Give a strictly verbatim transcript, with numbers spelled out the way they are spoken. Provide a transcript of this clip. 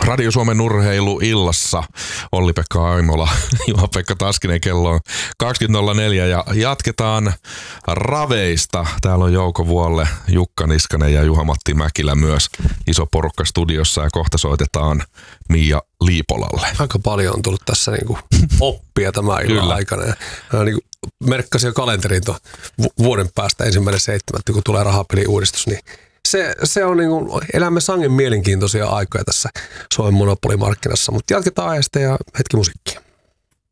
Radio Suomen urheiluillassa Olli-Pekka Aimola, Juha-Pekka Taskinen, kello on kaksikymmentä nolla neljä ja jatketaan raveista. Täällä on Jouko Vuolle, Jukka Niskanen ja Juha-Matti Mäkilä myös iso porukka studiossa ja kohta soitetaan Mia Liipolalle. Aika paljon on tullut tässä niinku oppia tämän illan aikana. Ja niinku merkkasin jo kalenteriin tuon vuoden päästä ensimmäinen seitsemättä, kun tulee rahapeliuudistus, niin Se, se on niin kuin, elämme sangen mielenkiintoisia aikoja tässä Suomen monopolimarkkinassa, mutta jatketaan aiheesta ja hetki musiikkia.